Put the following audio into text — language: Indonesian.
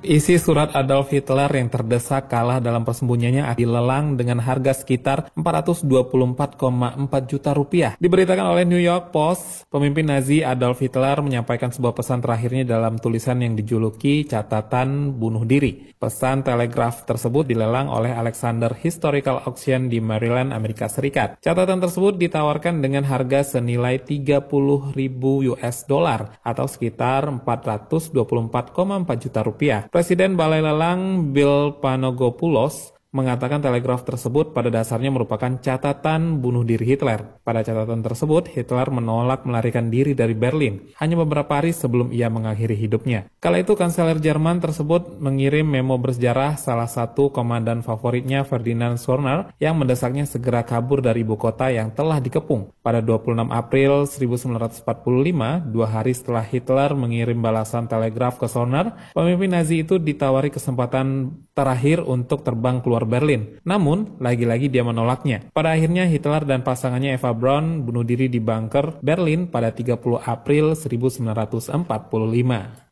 Isi surat Adolf Hitler yang terdesak kalah dalam persembunyiannya dilelang dengan harga sekitar 424,4 juta rupiah. Diberitakan oleh New York Post, pemimpin Nazi Adolf Hitler menyampaikan sebuah pesan terakhirnya dalam tulisan yang dijuluki catatan bunuh diri. Pesan telegraf tersebut dilelang oleh Alexander Historical Auction di Maryland, Amerika Serikat. Catatan tersebut ditawarkan dengan harga senilai 30.000 US dollar atau sekitar 424,4 juta rupiah. Presiden Balai Lelang Bill Panagopoulos mengatakan telegraf tersebut pada dasarnya merupakan catatan bunuh diri Hitler. Pada catatan tersebut, Hitler menolak melarikan diri dari Berlin hanya beberapa hari sebelum ia mengakhiri hidupnya. Kala itu, Kanselir Jerman tersebut mengirim memo bersejarah salah satu komandan favoritnya Ferdinand Schorner yang mendesaknya segera kabur dari ibu kota yang telah dikepung. Pada 26 April 1945, 2 hari setelah Hitler mengirim balasan telegraf ke Schorner, pemimpin Nazi itu ditawari kesempatan terakhir untuk terbang keluar Berlin. Namun, lagi-lagi dia menolaknya. Pada akhirnya, Hitler dan pasangannya Eva Braun bunuh diri di bunker Berlin pada 30 April 1945.